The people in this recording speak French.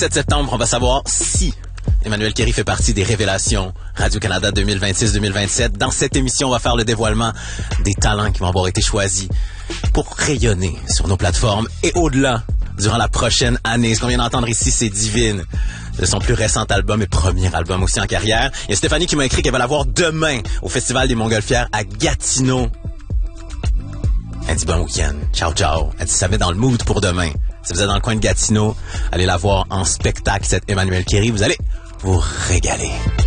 7 septembre, on va savoir si Emmanuel Kéry fait partie des révélations Radio-Canada 2026-2027. Dans cette émission, on va faire le dévoilement des talents qui vont avoir été choisis pour rayonner sur nos plateformes et au-delà durant la prochaine année. Ce qu'on vient d'entendre ici, c'est Divine, de son plus récent album et premier album aussi en carrière. Il y a Stéphanie qui m'a écrit qu'elle va la voir demain au Festival des Montgolfières à Gatineau. Elle dit bon week-end, ciao ciao. Elle dit ça met dans le mood pour demain. Si vous êtes dans le coin de Gatineau, allez la voir en spectacle, cette Emmanuel Kéry. Vous allez vous régaler.